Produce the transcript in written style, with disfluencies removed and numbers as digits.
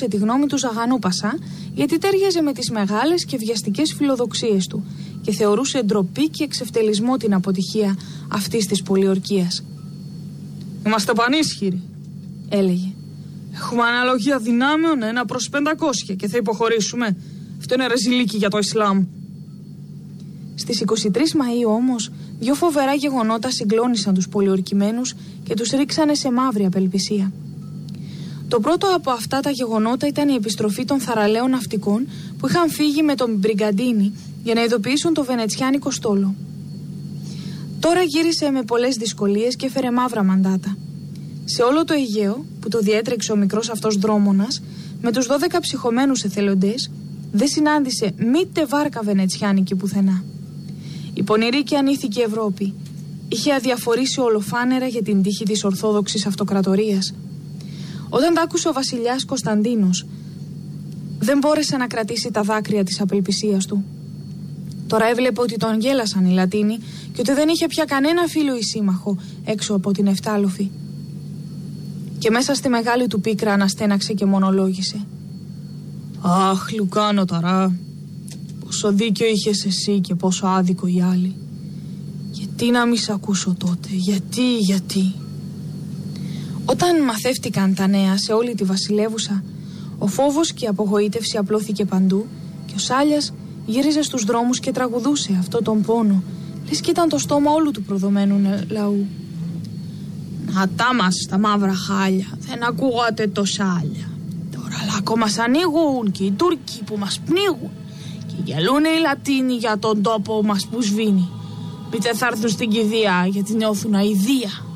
άκουσε τη γνώμη του Ζαγανού Πασά, γιατί τέριαζε με τις μεγάλες και βιαστικές φιλοδοξίες του και θεωρούσε ντροπή και εξευτελισμό την αποτυχία αυτής της πολιορκίας. «Είμαστε πανίσχυροι», έλεγε. «Έχουμε αναλογία δυνάμεων 1/500 και θα υποχωρήσουμε. Αυτό είναι ρεζιλίκι για το Ισλάμ». Στις 23 Μαΐου όμως, δύο φοβερά γεγονότα συγκλώνησαν τους πολιορκημένους και τους ρίξανε σε μαύρη απελπισία. Το πρώτο από αυτά τα γεγονότα ήταν η επιστροφή των θαραλέων ναυτικών που είχαν φύγει με τον Μπριγκαντίνη για να ειδοποιήσουν το βενετσιάνικο στόλο. Τώρα γύρισε με πολλές δυσκολίες και έφερε μαύρα μαντάτα. Σε όλο το Αιγαίο, που το διέτρεξε ο μικρός αυτός δρόμονας, με τους 12 ψυχωμένους εθελοντές, δεν συνάντησε μήτε βάρκα βενετσιάνικη πουθενά. Η πονηρή και ανήθικη Ευρώπη είχε αδιαφορήσει ολοφάνερα για την τύχη της Ορθόδοξης Αυτοκρατορίας. Όταν τα άκουσε ο βασιλιάς Κωνσταντίνος, δεν μπόρεσε να κρατήσει τα δάκρυα της απελπισίας του. Τώρα έβλεπε ότι τον γέλασαν οι Λατίνοι και ότι δεν είχε πια κανένα φίλο ή σύμμαχο έξω από την Εφτάλοφη. Και μέσα στη μεγάλη του πίκρα αναστέναξε και μονολόγησε. «Αχ, Λουκάνο Ταρά, πόσο δίκιο είχες εσύ και πόσο άδικο οι άλλοι. Γιατί να μη σ' ακούσω τότε, γιατί...» Όταν μαθεύτηκαν τα νέα σε όλη τη βασιλεύουσα, ο φόβος και η απογοήτευση απλώθηκε παντού και ο Σάλιας γύριζε στους δρόμους και τραγουδούσε αυτό τον πόνο, λες κι ήταν το στόμα όλου του προδομένου λαού. «Να τα μας τα μαύρα χάλια, δεν ακούγατε το Σάλια. Τώρα λάκκο μας ανοίγουν και οι Τούρκοι που μας πνίγουν και γελούν οι Λατίνοι για τον τόπο μας που σβήνει. Μήτε θα έρθουν στην κηδεία γιατί νιώθουν αηδία».